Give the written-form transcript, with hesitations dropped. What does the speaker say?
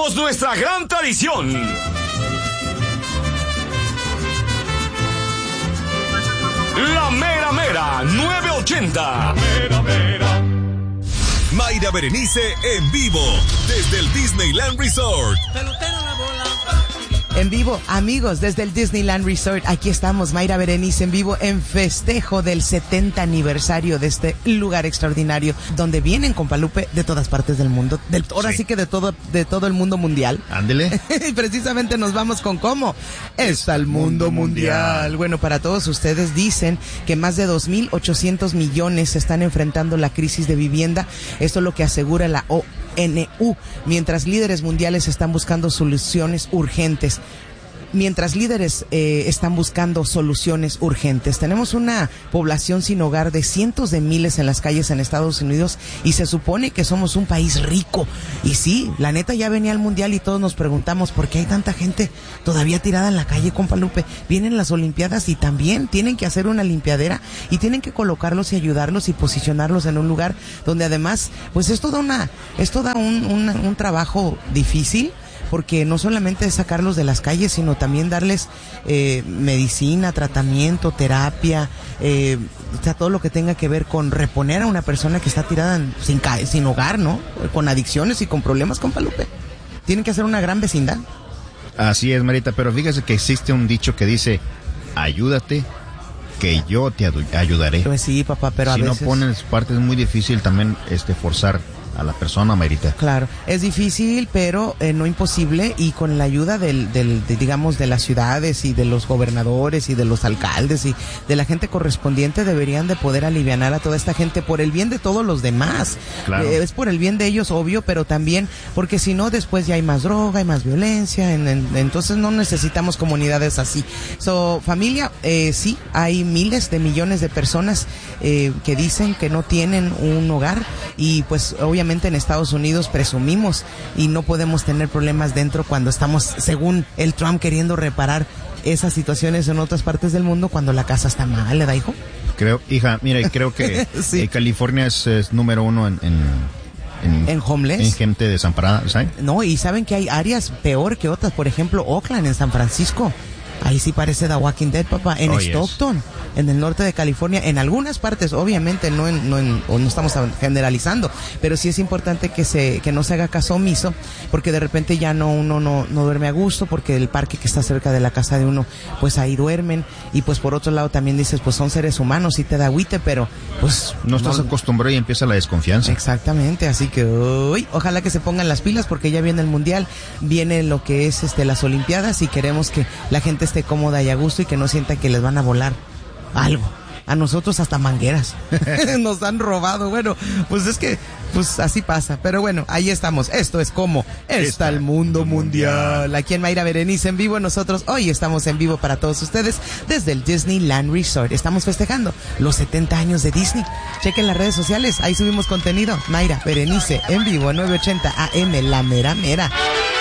Retomamos nuestra gran tradición. La Mera Mera 980. Mera Mera. Mayra Berenice en vivo desde el Disneyland Resort. Pelotero la bola. En vivo, amigos, desde el Disneyland Resort, aquí estamos, Mayra Berenice en vivo en festejo del 70 aniversario de este lugar extraordinario, donde vienen, compa Lupe, de todas partes del mundo, ahora sí que de todo el mundo mundial. Ándele. Y precisamente nos vamos con ¿cómo? Está el mundo mundial. Bueno, para todos ustedes dicen que más de 2.800 millones están enfrentando la crisis de vivienda. Esto es lo que asegura la ONU, mientras líderes mundiales están buscando soluciones urgentes. Tenemos una población sin hogar de cientos de miles en las calles en Estados Unidos y se supone que somos un país rico. Y sí, la neta ya venía al mundial y todos nos preguntamos por qué hay tanta gente todavía tirada en la calle, compa Lupe. Vienen las Olimpiadas y también tienen que hacer una limpiadera y tienen que colocarlos y ayudarlos y posicionarlos en un lugar donde además, pues es todo un trabajo difícil. Porque no solamente es sacarlos de las calles, sino también darles medicina, tratamiento, terapia, todo lo que tenga que ver con reponer a una persona que está tirada sin hogar, ¿no? Con adicciones y con problemas, compa Lupe. Tienen que hacer una gran vecindad. Así es, Marita, pero fíjese que existe un dicho que dice, ayúdate, que yo te ayudaré. Pues sí, papá, pero a veces... Si no pones parte es muy difícil también forzar a la persona, Marita. Claro, es difícil, pero no imposible, y con la ayuda digamos, de las ciudades y de los gobernadores y de los alcaldes y de la gente correspondiente deberían de poder alivianar a toda esta gente por el bien de todos los demás. Claro. Es por el bien de ellos, obvio, pero también porque si no, después ya hay más droga, hay más violencia, entonces no necesitamos comunidades así. Familia, sí, hay miles de millones de personas que dicen que no tienen un hogar y pues obviamente en Estados Unidos presumimos y no podemos tener problemas dentro cuando estamos, según el Trump, queriendo reparar esas situaciones en otras partes del mundo cuando la casa está mal, ¿verdad, hijo? Creo que sí. California es número uno en homeless, en gente desamparada, ¿sabes? No, y saben que hay áreas peor que otras, por ejemplo, Oakland en San Francisco. Ahí sí parece The Walking Dead, papá. En Stockton, en el norte de California, en algunas partes, obviamente no estamos generalizando, pero sí es importante que no se haga caso omiso, porque de repente ya uno no duerme a gusto, porque el parque que está cerca de la casa de uno, pues ahí duermen, y pues por otro lado también dices, pues son seres humanos, sí te da agüite, pero pues... No estás acostumbrado y empieza la desconfianza. Exactamente, así que ojalá que se pongan las pilas, porque ya viene el mundial, viene lo que es las Olimpiadas, y queremos que la gente esté cómoda y a gusto y que no sientan que les van a volar algo. A nosotros hasta mangueras nos han robado. Bueno, pues es que pues así pasa, pero bueno, ahí estamos. Esto es como está el mundo mundial. Aquí en Mayra Berenice en vivo. Nosotros hoy estamos en vivo para todos ustedes desde el Disneyland Resort. Estamos festejando los 70 años de Disney. Chequen las redes sociales, ahí subimos contenido. Mayra Berenice en vivo, 980 AM, la mera mera.